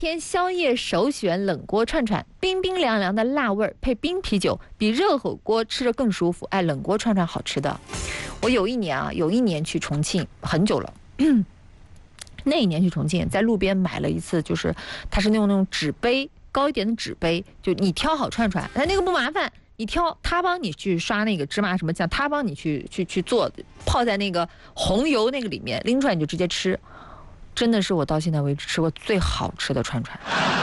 天宵夜首选冷锅串串，冰冰凉凉的辣味儿配冰啤酒，比热火锅吃着更舒服。哎，冷锅串串好吃的。我有一年去重庆，很久了。那一年去重庆，在路边买了一次，就是它是用那种纸杯，高一点的纸杯，就你挑好串串，那个不麻烦，你挑，他帮你去刷那个芝麻什么酱，他帮你去做，泡在那个红油那个里面，拎出来你就直接吃。真的是我到现在为止吃过最好吃的串串。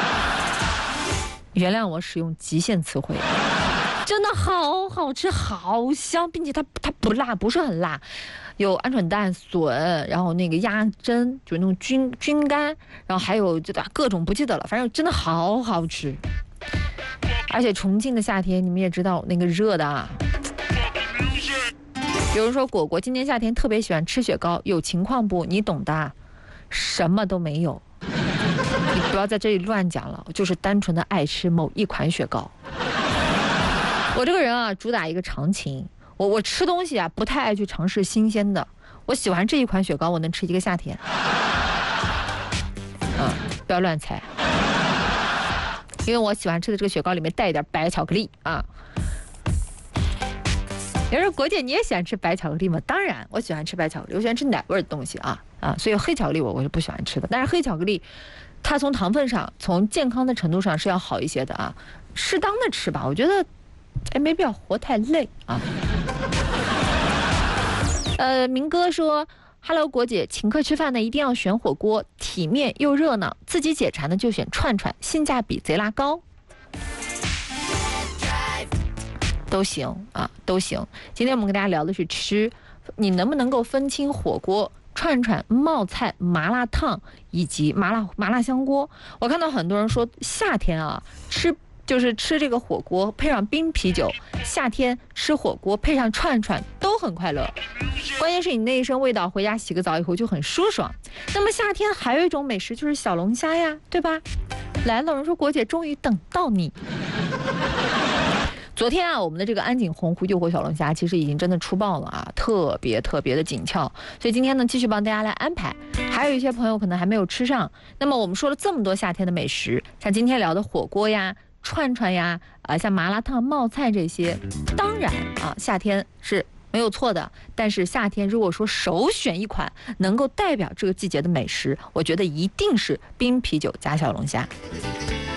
原谅我使用极限词汇，真的好好吃，好香，并且它不辣，不是很辣，有鹌鹑蛋、笋，然后那个鸭胗，就那种菌干，然后还有这各种不记得了，反正真的好好吃。而且重庆的夏天你们也知道那个热的啊。有人说果果今年夏天特别喜欢吃雪糕，有情况不？你懂的。什么都没有，你不要在这里乱讲了，就是单纯的爱吃某一款雪糕。我这个人啊，主打一个长情，我吃东西啊不太爱去尝试新鲜的，我喜欢这一款雪糕，我能吃一个夏天。不要乱猜，因为我喜欢吃的这个雪糕里面带一点白巧克力啊。有人说果姐你也喜欢吃白巧克力吗？当然我喜欢吃白巧克力，我喜欢吃奶味的东西啊，所以黑巧克力我是不喜欢吃的。但是黑巧克力它从糖分上，从健康的程度上是要好一些的啊，适当的吃吧，我觉得没必要活太累啊。明哥说 Hello 果姐，请客吃饭呢一定要选火锅，体面又热闹，自己解馋呢就选串串，性价比贼拉高。都行啊，都行。今天我们跟大家聊的是吃，你能不能够分清火锅、串串、冒菜、麻辣烫以及麻辣香锅？我看到很多人说夏天啊吃这个火锅配上冰啤酒，夏天吃火锅配上串串都很快乐。关键是你那一身味道，回家洗个澡以后就很舒爽。那么夏天还有一种美食就是小龙虾呀，对吧？来了，有人说果姐终于等到你。昨天啊，我们的这个安井洪湖诱惑小龙虾其实已经真的出爆了啊，特别的紧俏。所以今天呢，继续帮大家来安排。还有一些朋友可能还没有吃上。那么我们说了这么多夏天的美食，像今天聊的火锅呀、串串呀，像麻辣烫、冒菜这些，当然啊，夏天是没有错的。但是夏天如果说首选一款能够代表这个季节的美食，我觉得一定是冰啤酒加小龙虾。